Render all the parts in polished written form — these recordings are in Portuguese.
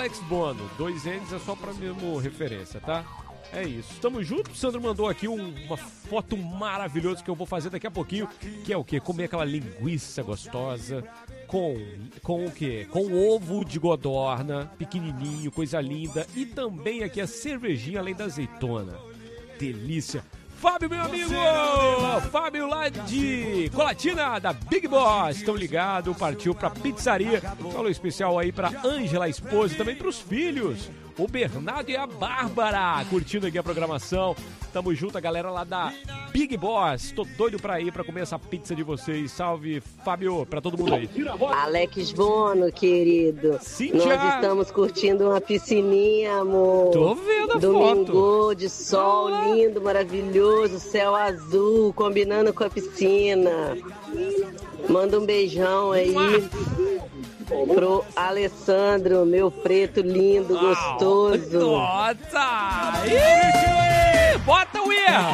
Alex Bono. 2 N's é só pra mesmo referência, tá? É isso. Tamo junto. O Sandro mandou aqui uma foto maravilhosa que eu vou fazer daqui a pouquinho, que é o quê? Comer aquela linguiça gostosa com o quê? Com ovo de codorna, pequenininho, coisa linda. E também aqui a cervejinha além da azeitona. Delícia. Fábio, meu amigo! Fábio lá de Colatina, da Big Boss. Estão ligados, partiu pra pizzaria. Falou especial aí pra Ângela, a esposa, e também pros filhos. O Bernardo e a Bárbara, curtindo aqui a programação. Tamo junto, a galera lá da Big Boss. Tô doido pra ir pra comer essa pizza de vocês. Salve, Fábio, pra todo mundo aí. Alex Bono, querido. Cíntia. Nós estamos curtindo uma piscininha, amor. Tô vendo a Domingo foto. de sol lindo, maravilhoso, céu azul, combinando com a piscina. Manda um beijão aí pro Alessandro, meu preto lindo, gostoso. Nossa! Ih, bota o erro!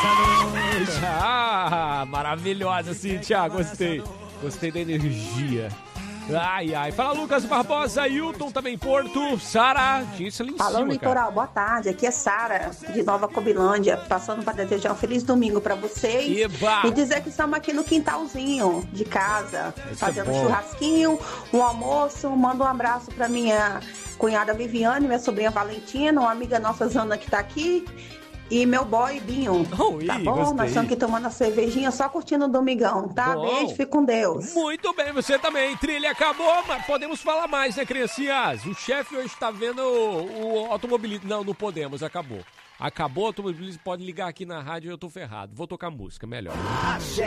Ah, maravilhosa, Cíntia, gostei. Gostei da energia. Ai, ai. Fala, Lucas Barbosa, Ailton também em Porto. Sara, disse ali em Alô, cima, Litoral, cara. boa tarde. Aqui é Sara, de Nova Cobilândia, passando para desejar um feliz domingo para vocês. Eba! E dizer que estamos aqui no quintalzinho de casa, Isso fazendo é bom. um churrasquinho, um almoço. Mando um abraço para minha cunhada Viviane, minha sobrinha Valentina, uma amiga nossa Zana que tá aqui. E meu boy, Binho. Tá bom? gostei. Nós estamos aqui tomando a cervejinha, só curtindo o domingão, tá? Bom. Beijo, fique com Deus. Muito bem, você também. Trilha acabou, mas podemos falar mais, né, criancinhas? O chefe hoje tá vendo o automobilismo. Não podemos, acabou. Acabou o automobilismo, pode ligar aqui na rádio e eu tô ferrado. Vou tocar música, melhor.